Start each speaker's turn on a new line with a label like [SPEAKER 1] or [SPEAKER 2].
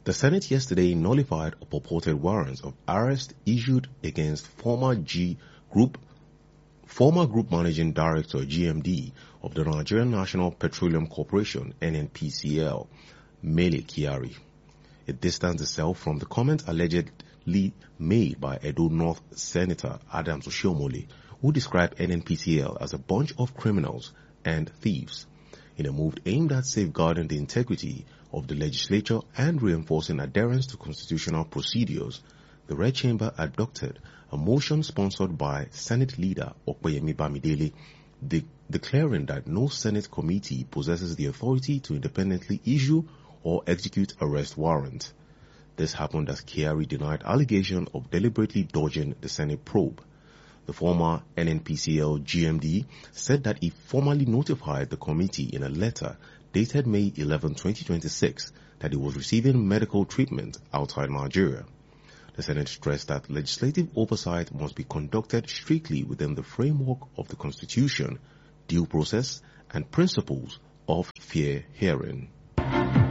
[SPEAKER 1] The Senate yesterday nullified a purported warrant of arrest issued against former Group Managing Director (GMD) of the Nigerian National Petroleum Corporation (NNPCL), Mele Kyari. It distanced itself from the comment allegedly made by Edo North Senator Adams Oshiomhole, who described NNPCL as a bunch of criminals and thieves, in a move aimed at safeguarding the integrity of the legislature and reinforcing adherence to constitutional procedures. The Red Chamber adopted a motion sponsored by Senate leader Opeyemi Bamidele, declaring that no Senate committee possesses the authority to independently issue or execute arrest warrants. This happened as Kyari denied allegation of deliberately dodging the Senate probe. The former NNPCL GMD said that he formally notified the committee in a letter dated May 11, 2026, that he was receiving medical treatment outside Nigeria. The Senate stressed that legislative oversight must be conducted strictly within the framework of the Constitution, due process, and principles of fair hearing.